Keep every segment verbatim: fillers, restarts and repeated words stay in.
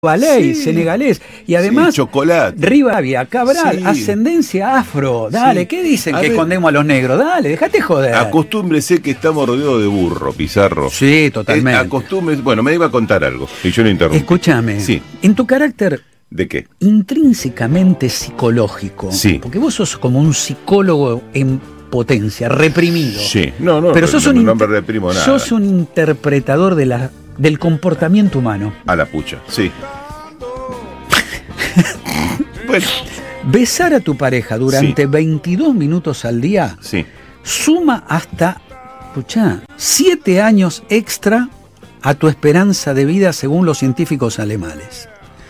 Baley, sí, senegalés, y además sí, chocolate. Rivadavia, Cabral, Sí. ascendencia afro. Dale, Sí. ¿qué dicen? A Que ver. escondemos a los negros. Dale, déjate joder. Acostúmbrese que estamos rodeados de burro, Pizarro. Sí, totalmente. Eh, Acostúmbrese. Bueno, me iba a contar algo y yo lo interrumpí. Escúchame. Sí. En tu carácter ¿De qué? intrínsecamente psicológico, Sí. porque vos sos como un psicólogo en potencia, reprimido. Sí. No, no, Pero sos un, no, no inter- me reprimo nada. sos un interpretador de la, del comportamiento humano. A la pucha, sí. Bueno, Besar a tu pareja durante Sí. veintidós minutos al día sí. suma hasta, escuchá, siete años extra a tu esperanza de vida según los científicos alemanes.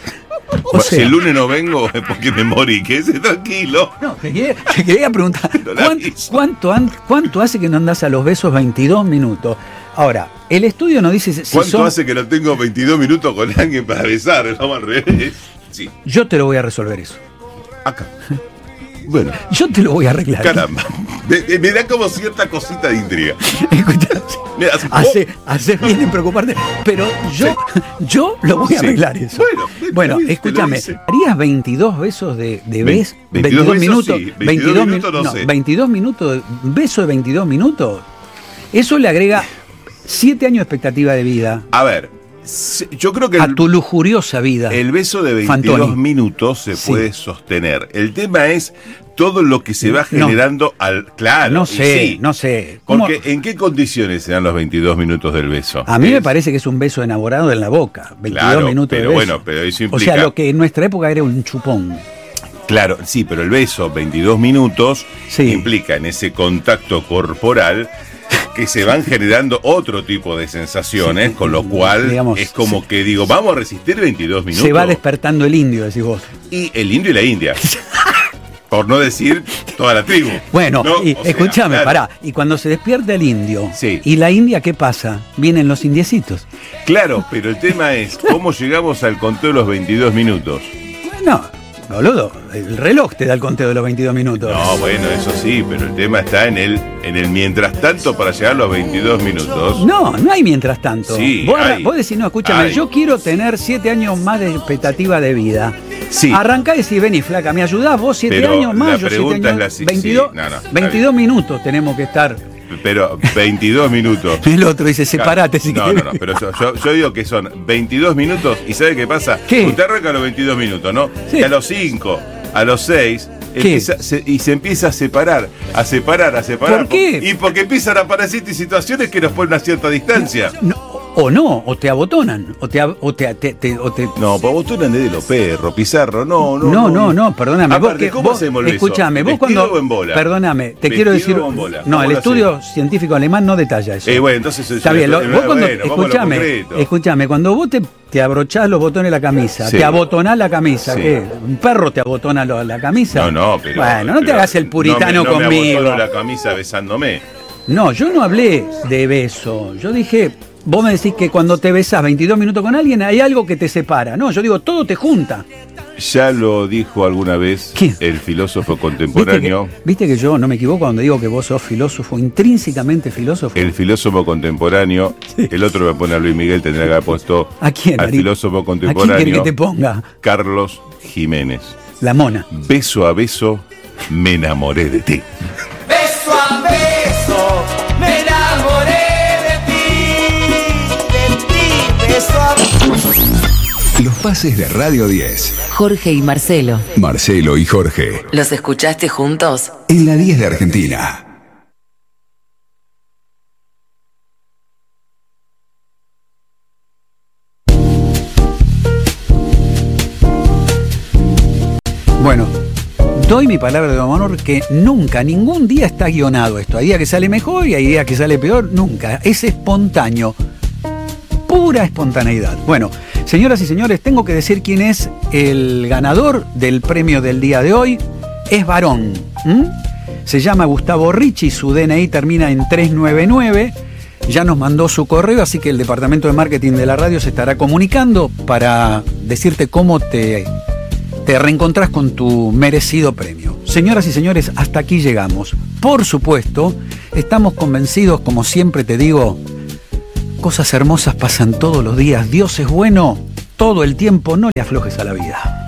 O Bueno, si sea, el lunes no vengo es porque me morí, quédese tranquilo. no, te quería, te quería preguntar, No la ¿cuán- hice. ¿cuánto, an- ¿cuánto hace que no andás a los besos veintidós minutos? Ahora, el estudio nos dice si ¿Cuánto son... hace que no tengo veintidós minutos con alguien para besar? Vamos al revés. Sí, Yo te lo voy a resolver eso. acá. Bueno, Yo te lo voy a arreglar. caramba. Me, me- me da como cierta cosita de intriga. Escuchá, Me hace- hace, hace bien en preocuparte, pero yo, yo lo voy a Sí. arreglar eso. Bueno, me- Bueno, te lo escúchame, hice. ¿harías veintidós besos de, de Ve- bes? veintidós besos, minutos, sí. veintidós minutos no sé. veintidós minutos, de- beso de veintidós minutos. Eso le agrega siete años de expectativa de vida A ver, se- yo creo que a el, tu lujuriosa vida. el beso de veintidós Fantoni. minutos se Sí. puede sostener. El tema es todo lo que se va No. generando al... Claro, no y sé, sí. no sé. ¿Cómo? Porque ¿en qué condiciones se dan los veintidós minutos del beso? A mí me Es- parece que es un beso enamorado en la boca. veintidós Claro, minutos pero de beso. bueno, pero eso O implica... sea, lo que en nuestra época era un chupón. Claro, sí, pero el beso, veintidós minutos, Sí. implica en ese contacto corporal que se van generando otro tipo de sensaciones, Sí, con lo cual digamos, es como sí. que digo, vamos a resistir veintidós minutos. Se va despertando el indio, decís vos. Y el indio y la india. Por no decir toda la tribu. Bueno, ¿no? y, O sea, escúchame, claro. pará. Y cuando se despierta el indio, Sí. ¿y la india qué pasa? Vienen los indiecitos. Claro, pero el tema es cómo llegamos al conteo de los veintidós minutos. Bueno, boludo, el reloj te da el conteo de los veintidós minutos. No, bueno, eso sí, pero el tema está en el, en el mientras tanto para llegar a los veintidós minutos. No, no hay mientras tanto. Sí, vos, hay. vos decís, no, escúchame, Hay. yo quiero tener siete años más de expectativa de vida. Sí. Arrancá y decís, vení, flaca, ¿me ayudás? Vos siete Pero años más, la yo siete pregunta años. es la si- veintidós, sí, no, no, está veintidós minutos tenemos que estar. Pero veintidós minutos. El otro dice, separate si No, querés. no, no, pero yo, yo- yo digo que son veintidós minutos y ¿sabe qué pasa? ¿Qué? Usted arranca a los veintidós minutos, ¿no? Sí. Y a los cinco, a los seis, ¿Qué? empieza- se- y se empieza a separar, a separar, a separar. ¿Por qué? Y porque empiezan a aparecer situaciones que nos ponen a cierta distancia. No, o no, o te abotonan, o te, ab- o te, te- te- o te- No, pues vos tú eres de los perros, Pizarro, no, no. No, no, no, perdóname. vos Aparte, que- ¿cómo vos- hacemos el beso? escúchame, vos ¿Vestido cuando. o en bola? Perdóname, te ¿Vestido quiero decir. o en bola? No, ¿Cómo el lo estudio científico alemán no detalla eso. Eh, bueno, entonces Está bien, lo- eh, vos cuando. bueno, vamos a lo escúchame, concreto. escúchame, cuando vos te, te abrochás los botones de la camisa, Sí. te abotonás la camisa, Sí. ¿qué? ¿Un perro te abotona lo- la camisa? No, no, pero. Bueno, no te pero hagas el puritano no me, no conmigo. Me abotono la camisa besándome. No, yo no hablé de beso. Yo dije, vos me decís que cuando te besás veintidós minutos con alguien hay algo que te separa. No, yo digo, todo te junta. Ya lo dijo alguna vez ¿Quién? el filósofo ¿Viste que, contemporáneo. viste que yo no me equivoco cuando digo que vos sos filósofo, intrínsecamente filósofo? El filósofo contemporáneo, el otro me pone a Luis Miguel, tendría que haber puesto ¿A quién? al Ari? filósofo ¿A quién contemporáneo quiere que te ponga? Carlos Jiménez. La mona. Beso a beso, me enamoré de ti. Beso a beso, me enamoré de ti, de ti, beso a Los pases de Radio diez. Jorge y Marcelo. Marcelo y Jorge. ¿Los escuchaste juntos? En la diez de Argentina. Bueno, doy mi palabra de honor que nunca, ningún día está guionado esto. Hay días que sale mejor y hay días que sale peor. Nunca. Es espontáneo. Pura espontaneidad. Bueno, señoras y señores, tengo que decir quién es el ganador del premio del día de hoy. Es varón. ¿m? Se llama Gustavo Ricci, su D N I termina en trescientos noventa y nueve. Ya nos mandó su correo, así que el departamento de marketing de la radio se estará comunicando para decirte cómo te, te reencontrás con tu merecido premio. Señoras y señores, hasta aquí llegamos. Por supuesto, estamos convencidos, como siempre te digo, cosas hermosas pasan todos los días. Dios es bueno todo el tiempo, no le aflojes a la vida.